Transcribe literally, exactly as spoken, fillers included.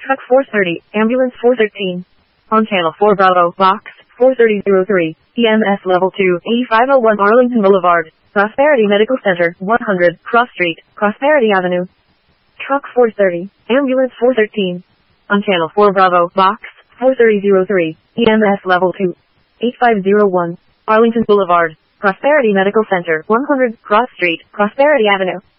Truck four thirty, Ambulance four thirteen. On Channel four Bravo, Box four thirty oh three, E M S Level two, eighty-five oh one Arlington Boulevard, Prosperity Medical Center, one hundred, Cross Street, Prosperity Avenue. Truck four thirty, Ambulance four thirteen. On Channel four Bravo, Box four thirty oh three, E M S Level two, eighty-five oh one, Arlington Boulevard, Prosperity Medical Center, one hundred, Cross Street, Prosperity Avenue.